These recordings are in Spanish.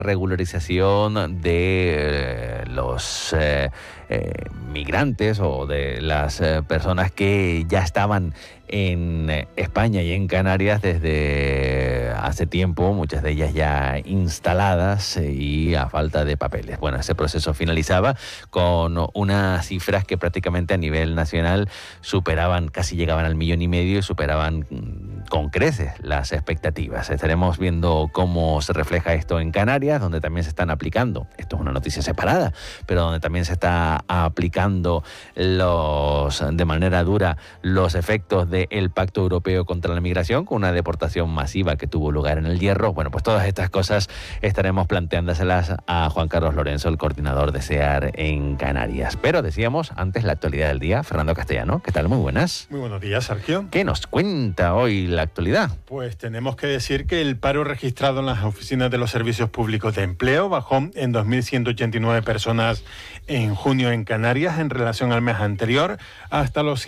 regularización de los migrantes o de las personas que ya estaban en España y en Canarias desde hace tiempo, muchas de ellas ya instaladas y a falta de papeles. Bueno, ese proceso finalizaba con unas cifras que prácticamente a nivel nacional superaban, casi llegaban al 1,5 millones y superaban con creces las expectativas. Estaremos viendo cómo se refleja esto en Canarias, donde también se están aplicando, esto es una noticia separada, pero donde también se está aplicando de manera dura los efectos del Pacto Europeo contra la Migración, con una deportación masiva que tuvo lugar en El Hierro. Bueno, pues todas estas cosas estaremos planteándoselas a Juan Carlos Lorenzo, el coordinador de SEAR en Canarias. Pero decíamos antes la actualidad del día. Fernando Castellano, ¿qué tal? Muy buenas. Muy buenos días, Sergio. ¿Qué nos cuenta hoy la actualidad? Pues tenemos que decir que el paro registrado en las oficinas de los servicios públicos de empleo bajó en 2.189 personas en junio en Canarias en relación al mes anterior, hasta los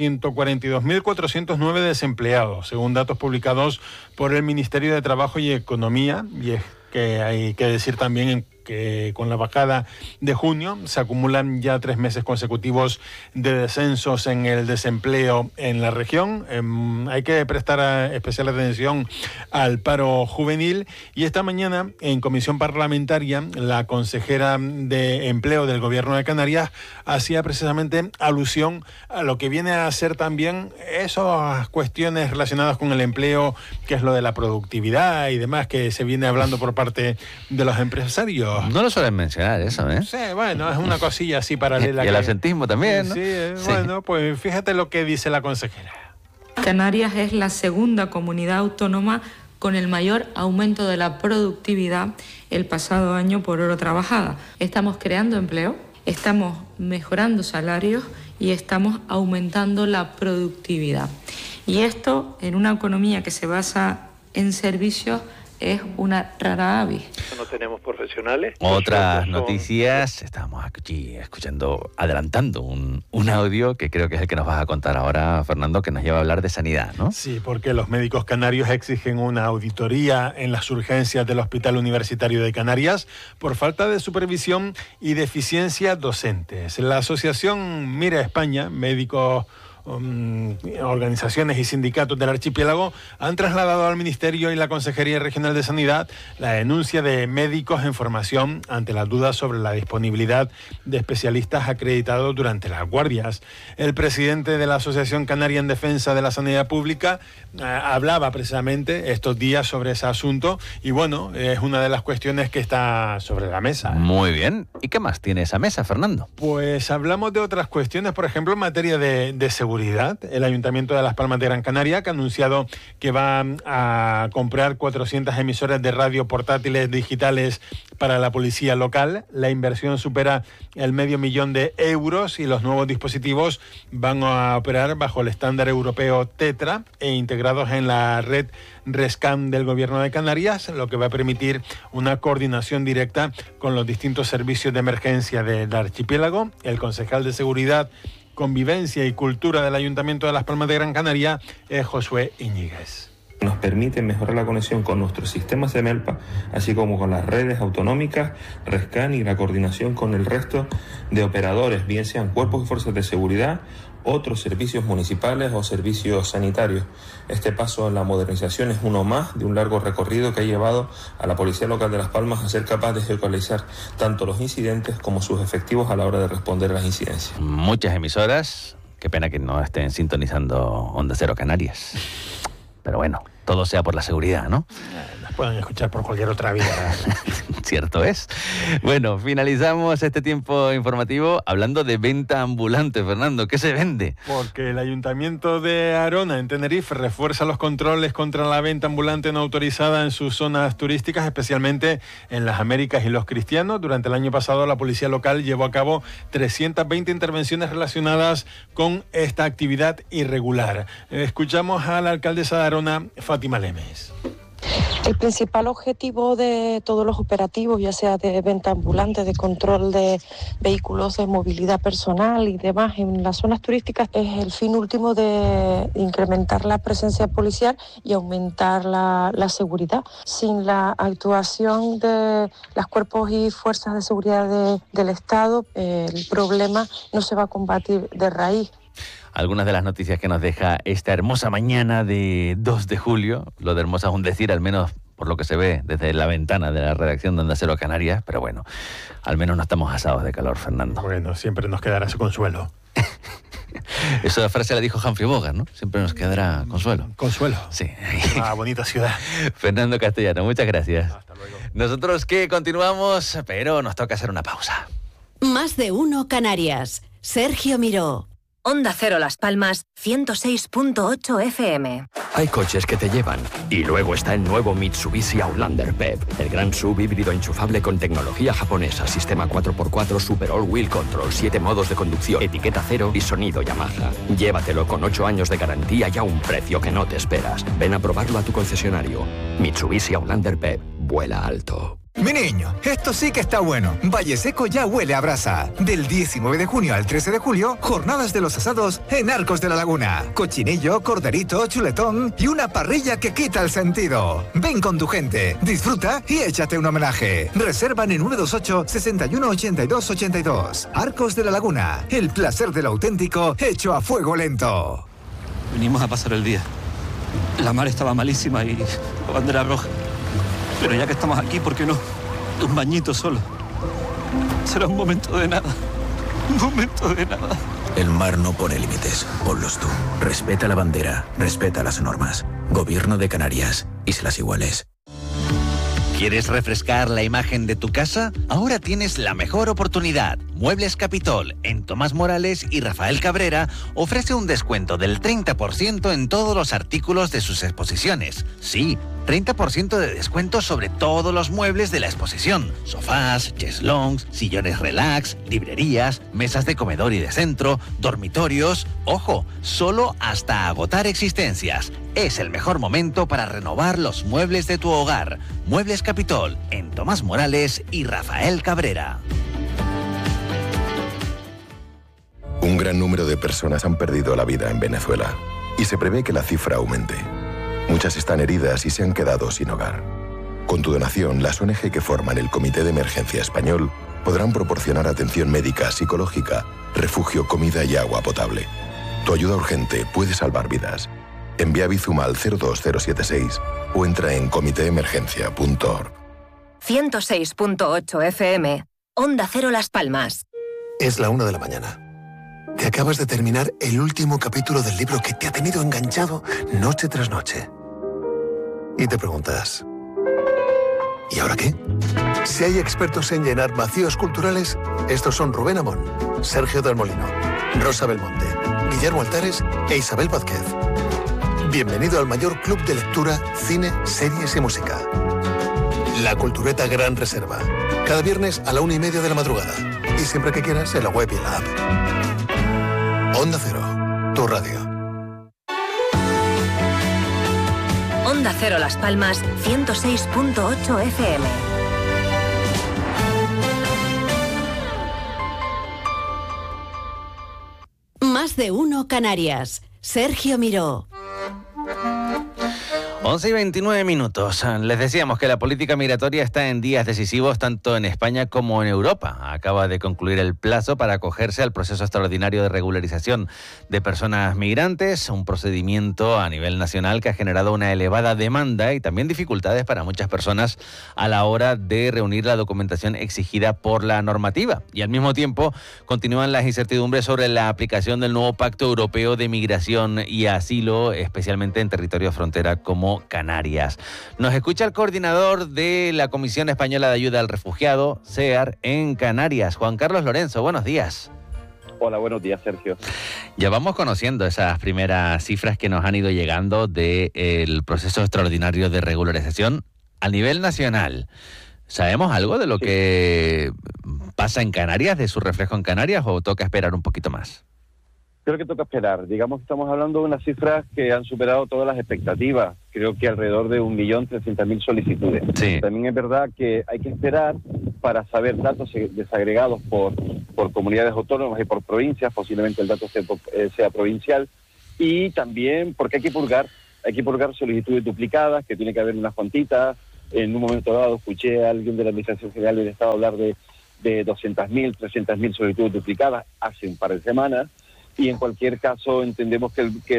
142.409 desempleados, según datos publicados por el Ministerio de Trabajo y Economía. Y es que hay que decir también que con la bajada de junio se acumulan ya 3 meses consecutivos de descensos en el desempleo en la región. Hay que prestar especial atención al paro juvenil, y esta mañana en comisión parlamentaria la consejera de Empleo del Gobierno de Canarias hacía precisamente alusión a lo que viene a ser también esas cuestiones relacionadas con el empleo, que es lo de la productividad y demás, que se viene hablando por parte de los empresarios. No lo suelen mencionar eso, ¿eh? Sí, bueno, es una cosilla así paralela. Y el absentismo también, ¿no? Sí, bueno, pues fíjate lo que dice la consejera. Canarias es la segunda comunidad autónoma con el mayor aumento de la productividad el pasado año por hora trabajada. Estamos creando empleo, estamos mejorando salarios y estamos aumentando la productividad. Y esto en una economía que se basa en servicios es una rara avis. No tenemos profesionales. Otras noticias, estamos aquí escuchando, adelantando un audio que creo que es el que nos vas a contar ahora, Fernando, que nos lleva a hablar de sanidad, ¿no? Sí, porque los médicos canarios exigen una auditoría en las urgencias del Hospital Universitario de Canarias por falta de supervisión y deficiencias docentes. La asociación Mira España, médicos, organizaciones y sindicatos del archipiélago han trasladado al Ministerio y la Consejería Regional de Sanidad la denuncia de médicos en formación ante las dudas sobre la disponibilidad de especialistas acreditados durante las guardias. El presidente de la Asociación Canaria en Defensa de la Sanidad Pública hablaba precisamente estos días sobre ese asunto, y bueno, es una de las cuestiones que está sobre la mesa. Muy bien. ¿Y qué más tiene esa mesa, Fernando? Pues hablamos de otras cuestiones, por ejemplo, en materia de seguridad. El Ayuntamiento de Las Palmas de Gran Canaria, que ha anunciado que va a comprar 400 emisoras de radio portátiles digitales para la policía local. La inversión supera el $500,000 de euros y los nuevos dispositivos van a operar bajo el estándar europeo TETRA e integrados en la red RESCAM del Gobierno de Canarias, lo que va a permitir una coordinación directa con los distintos servicios de emergencia del archipiélago. El concejal de Seguridad, Convivencia y Cultura del Ayuntamiento de Las Palmas de Gran Canaria es Josué Iñiguez. Nos permite mejorar la conexión con nuestros sistemas de MELPA, así como con las redes autonómicas, RESCAN, y la coordinación con el resto de operadores, bien sean cuerpos y fuerzas de seguridad, otros servicios municipales o servicios sanitarios. Este paso en la modernización es uno más de un largo recorrido que ha llevado a la Policía Local de Las Palmas a ser capaz de geolocalizar tanto los incidentes como sus efectivos a la hora de responder a las incidencias. Muchas emisoras, qué pena que no estén sintonizando Onda Cero Canarias. Pero bueno, todo sea por la seguridad, ¿no? Las pueden escuchar por cualquier otra vía. Cierto es. Bueno, finalizamos este tiempo informativo hablando de venta ambulante, Fernando. ¿Qué se vende? Porque el Ayuntamiento de Arona, en Tenerife, refuerza los controles contra la venta ambulante no autorizada en sus zonas turísticas, especialmente en las Américas y los Cristianos. Durante el año pasado, la policía local llevó a cabo 320 intervenciones relacionadas con esta actividad irregular. Escuchamos a la alcaldesa de Arona, Fátima Lemes. El principal objetivo de todos los operativos, ya sea de venta ambulante, de control de vehículos de movilidad personal y demás en las zonas turísticas, es el fin último de incrementar la presencia policial y aumentar la seguridad. Sin la actuación de los cuerpos y fuerzas de seguridad del Estado, el problema no se va a combatir de raíz. Algunas de las noticias que nos deja esta hermosa mañana de 2 de julio. Lo de hermosa es un decir, al menos por lo que se ve desde la ventana de la redacción de Onda Cero Canarias, pero bueno, al menos no estamos asados de calor, Fernando. Bueno, siempre nos quedará ese consuelo. Esa frase la dijo Humphrey Bogart, ¿no? Siempre nos quedará consuelo. Consuelo. Sí. Bonita ciudad. Fernando Castellano, muchas gracias. Hasta luego. Nosotros que continuamos, pero nos toca hacer una pausa. Más de uno Canarias. Sergio Miró. Onda Cero Las Palmas, 106.8 FM. Hay coches que te llevan. Y luego está el nuevo Mitsubishi Outlander PHEV, el gran sub híbrido enchufable con tecnología japonesa, sistema 4x4 Super All Wheel Control, 7 modos de conducción, etiqueta cero y sonido Yamaha. Llévatelo con 8 años de garantía y a un precio que no te esperas. Ven a probarlo a tu concesionario. Mitsubishi Outlander PHEV, vuela alto. Mi niño, esto sí que está bueno. Valle Seco ya huele a brasa. Del 19 de junio al 13 de julio, jornadas de los asados en Arcos de la Laguna. Cochinillo, corderito, chuletón y una parrilla que quita el sentido. Ven con tu gente, disfruta y échate un homenaje. Reservan en 128 61 82 82. Arcos de la Laguna, el placer del auténtico hecho a fuego lento. Venimos a pasar el día. La mar estaba malísima y bandera roja. Pero ya que estamos aquí, ¿por qué no? Un bañito solo. Será un momento de nada. Un momento de nada. El mar no pone límites. Ponlos tú. Respeta la bandera. Respeta las normas. Gobierno de Canarias. Islas Iguales. ¿Quieres refrescar la imagen de tu casa? Ahora tienes la mejor oportunidad. Muebles Capitol, en Tomás Morales y Rafael Cabrera, ofrece un descuento del 30% en todos los artículos de sus exposiciones. Sí, 30% de descuento sobre todos los muebles de la exposición. Sofás, cheslongs, sillones relax, librerías, mesas de comedor y de centro, dormitorios. ¡Ojo! Solo hasta agotar existencias. Es el mejor momento para renovar los muebles de tu hogar. Muebles Capitol, en Tomás Morales y Rafael Cabrera. Un gran número de personas han perdido la vida en Venezuela y se prevé que la cifra aumente. Muchas están heridas y se han quedado sin hogar. Con tu donación, las ONG que forman el Comité de Emergencia Español podrán proporcionar atención médica, psicológica, refugio, comida y agua potable. Tu ayuda urgente puede salvar vidas. Envía Bizum al 02076 o entra en comitéemergencia.org. 106.8 FM. Onda Cero Las Palmas. Es la 1 de la mañana. Te acabas de terminar el último capítulo del libro que te ha tenido enganchado noche tras noche. Y te preguntas, ¿y ahora qué? Si hay expertos en llenar vacíos culturales, estos son Rubén Amón, Sergio del Molino, Rosa Belmonte, Guillermo Altares e Isabel Vázquez. Bienvenido al mayor club de lectura, cine, series y música. La Cultureta Gran Reserva. Cada viernes a la 1:30 de la madrugada. Y siempre que quieras en la web y en la app. Onda Cero, tu radio. Onda Cero Las Palmas, 106.8 FM. Más de uno Canarias. Sergio Miró. 11:29. Les decíamos que la política migratoria está en días decisivos tanto en España como en Europa. Acaba de concluir el plazo para acogerse al proceso extraordinario de regularización de personas migrantes, un procedimiento a nivel nacional que ha generado una elevada demanda y también dificultades para muchas personas a la hora de reunir la documentación exigida por la normativa. Y al mismo tiempo continúan las incertidumbres sobre la aplicación del nuevo Pacto Europeo de Migración y Asilo, especialmente en territorio frontera como Canarias. Nos escucha el coordinador de la Comisión Española de Ayuda al Refugiado, CEAR, en Canarias, Juan Carlos Lorenzo. Buenos días. Hola, buenos días, Sergio. Ya vamos conociendo esas primeras cifras que nos han ido llegando del proceso extraordinario de regularización a nivel nacional. ¿Sabemos algo de lo que pasa en Canarias, de su reflejo en Canarias, o toca esperar un poquito más? Creo que toca esperar. Digamos que estamos hablando de unas cifras que han superado todas las expectativas. Creo que alrededor de 1.300.000 solicitudes. Sí. También es verdad que hay que esperar para saber datos desagregados por comunidades autónomas y por provincias. Posiblemente el dato sea provincial. Y también porque hay que purgar solicitudes duplicadas, que tiene que haber unas cuantitas. En un momento dado escuché a alguien de la Administración General del Estado hablar de 200.000, 300.000 solicitudes duplicadas hace un par de semanas. Y en cualquier caso entendemos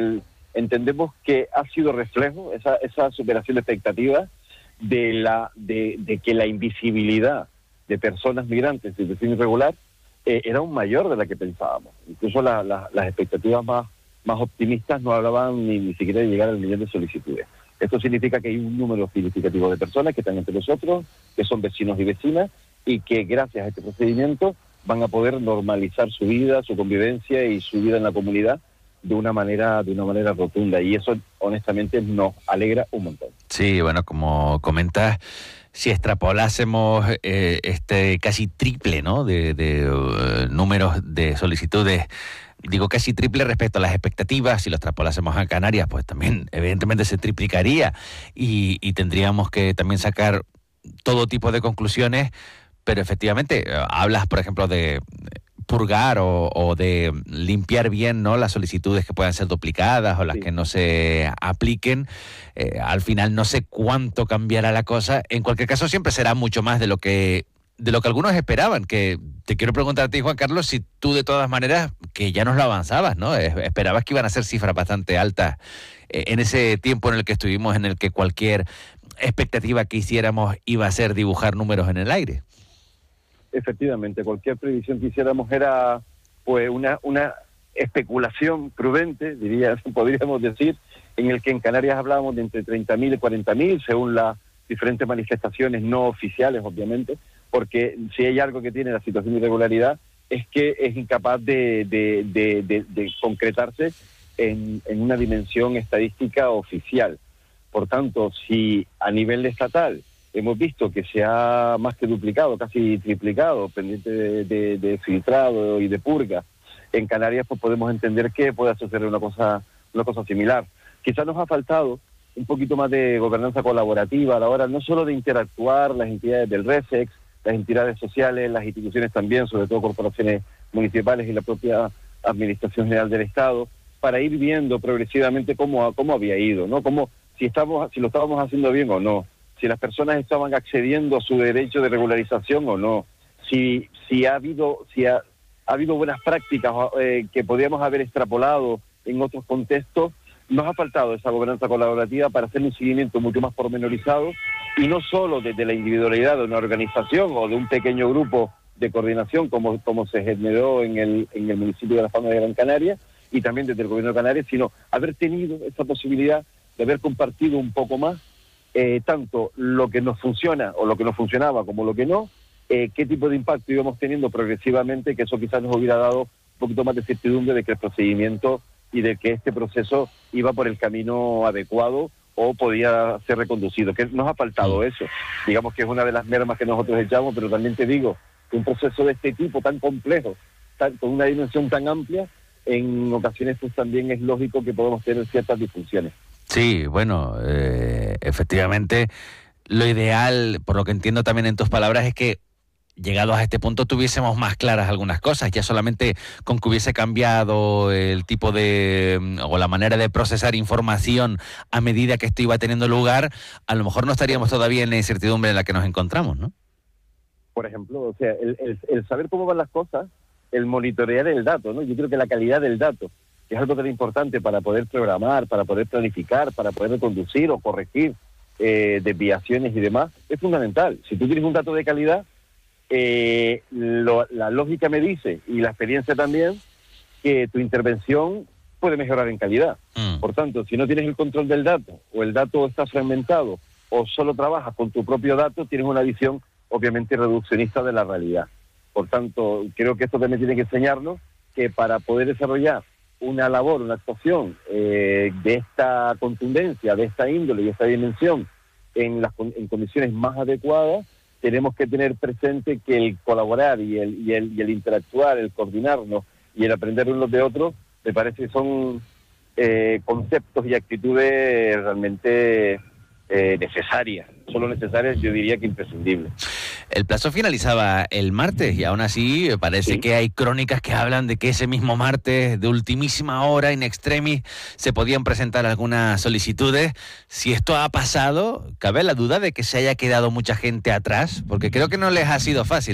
que ha sido reflejo esa superación de expectativas de que la invisibilidad de personas migrantes en situación irregular era aún mayor de la que pensábamos. Incluso las expectativas más optimistas no hablaban ni siquiera de llegar al 1.000.000 de solicitudes. Esto significa que hay un número significativo de personas que están entre nosotros, que son vecinos y vecinas, y que gracias a este procedimiento van a poder normalizar su vida, su convivencia y su vida en la comunidad de una manera rotunda. Y eso, honestamente, nos alegra un montón. Sí, bueno, como comentas, si extrapolásemos este casi triple, ¿no?, de números de solicitudes, digo casi triple respecto a las expectativas, si lo extrapolásemos a Canarias, pues también evidentemente se triplicaría y tendríamos que también sacar todo tipo de conclusiones. Pero efectivamente, hablas, por ejemplo, de purgar o de limpiar bien, ¿no?, las solicitudes que puedan ser duplicadas o las que no se apliquen. Al final no sé cuánto cambiará la cosa. En cualquier caso, siempre será mucho más de lo que algunos esperaban. Que te quiero preguntar a ti, Juan Carlos, si tú de todas maneras, que ya nos lo avanzabas, ¿no?, esperabas que iban a ser cifras bastante altas en ese tiempo en el que estuvimos, en el que cualquier expectativa que hiciéramos iba a ser dibujar números en el aire. Efectivamente, cualquier previsión que hiciéramos era pues una especulación prudente, podríamos decir, en el que en Canarias hablábamos de entre 30.000 y 40.000, según las diferentes manifestaciones no oficiales, obviamente, porque si hay algo que tiene la situación de irregularidad es que es incapaz de concretarse en una dimensión estadística oficial. Por tanto, si a nivel estatal hemos visto que se ha más que duplicado, casi triplicado, pendiente de filtrado y de purga, en Canarias pues podemos entender que pueda suceder una cosa similar. Quizás nos ha faltado un poquito más de gobernanza colaborativa a la hora no solo de interactuar las entidades del RESEX, las entidades sociales, las instituciones también, sobre todo corporaciones municipales y la propia Administración General del Estado, para ir viendo progresivamente cómo había ido, ¿no? Si lo estábamos haciendo bien o no, si las personas estaban accediendo a su derecho de regularización o no, si ha habido buenas prácticas que podríamos haber extrapolado en otros contextos. Nos ha faltado esa gobernanza colaborativa para hacer un seguimiento mucho más pormenorizado y no solo desde la individualidad de una organización o de un pequeño grupo de coordinación como se generó en el municipio de Las Palmas de Gran Canaria y también desde el gobierno de Canarias, sino haber tenido esa posibilidad de haber compartido un poco más tanto lo que nos funciona o lo que nos funcionaba como lo que no, qué tipo de impacto íbamos teniendo progresivamente, que eso quizás nos hubiera dado un poquito más de certidumbre de que el procedimiento y de que este proceso iba por el camino adecuado o podía ser reconducido, que nos ha faltado eso. Digamos que es una de las mermas que nosotros echamos, pero también te digo que un proceso de este tipo tan complejo, con una dimensión tan amplia, en ocasiones pues también es lógico que podamos tener ciertas disfunciones. Sí, bueno, efectivamente, lo ideal, por lo que entiendo también en tus palabras, es que llegados a este punto tuviésemos más claras algunas cosas, ya solamente con que hubiese cambiado el tipo o la manera de procesar información a medida que esto iba teniendo lugar, a lo mejor no estaríamos todavía en la incertidumbre en la que nos encontramos, ¿no? Por ejemplo, o sea, el saber cómo van las cosas, el monitorear el dato, ¿no? Yo creo que la calidad del dato, que es algo tan importante para poder programar, para poder planificar, para poder reconducir o corregir desviaciones y demás, es fundamental. Si tú tienes un dato de calidad, la lógica me dice, y la experiencia también, que tu intervención puede mejorar en calidad. Por tanto, si no tienes el control del dato, o el dato está fragmentado, o solo trabajas con tu propio dato, tienes una visión obviamente reduccionista de la realidad. Por tanto, creo que esto también tiene que enseñarnos que para poder desarrollar una labor, una actuación de esta contundencia, de esta índole y esta dimensión en condiciones más adecuadas, tenemos que tener presente que el colaborar y el interactuar, el coordinarnos y el aprender unos de otros Me parece que son conceptos y actitudes realmente necesarias, solo necesarias, yo diría que imprescindibles. El plazo finalizaba el martes y aún así parece que hay crónicas que hablan de que ese mismo martes, de ultimísima hora, in extremis, se podían presentar algunas solicitudes. Si esto ha pasado, cabe la duda de que se haya quedado mucha gente atrás, porque creo que no les ha sido fácil.